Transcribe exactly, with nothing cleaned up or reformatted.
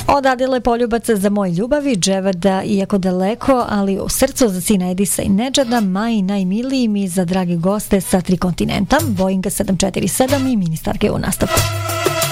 Odadile poljubaca za moj ljubavi, Dževada iako daleko, ali u srcu za sina Edisa i Nedžada, Maji najmiliji mi za dragi goste sa tri kontinenta, Boeing sedam četiri sedam i ministarke u nastavku.